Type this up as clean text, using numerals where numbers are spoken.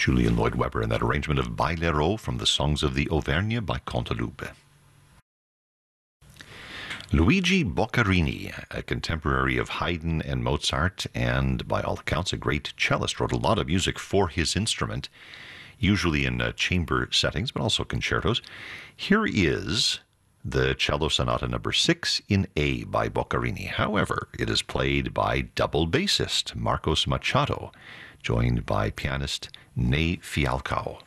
Julian Lloyd Webber in that arrangement of Bailero from the Songs of the Auvergne by Cantaloupe. Luigi Boccherini, a contemporary of Haydn and Mozart, and by all accounts a great cellist, wrote a lot of music for his instrument, usually in chamber settings, but also concertos. Here is the Cello Sonata number 6 in A by Boccherini. However, it is played by double bassist Marcos Machado, joined by pianist Ney Fialcao.